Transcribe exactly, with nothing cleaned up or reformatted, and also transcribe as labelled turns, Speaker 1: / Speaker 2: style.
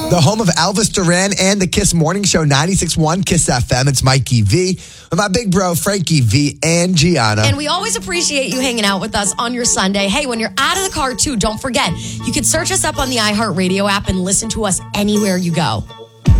Speaker 1: The home of Elvis Duran and the Kiss Morning Show, ninety-six point one Kiss F M. It's Mikey V with my big bro, Frankie V and Gianna.
Speaker 2: And we always appreciate you hanging out with us on your Sunday. Hey, when you're out of the car, too, don't forget, you can search us up on the iHeartRadio app and listen to us anywhere you go.